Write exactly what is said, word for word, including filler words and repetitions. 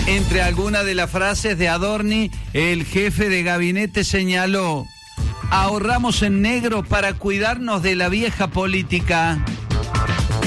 Entre algunas de las frases de Adorni, el jefe de gabinete señaló: ahorramos en negro para cuidarnos de la vieja política.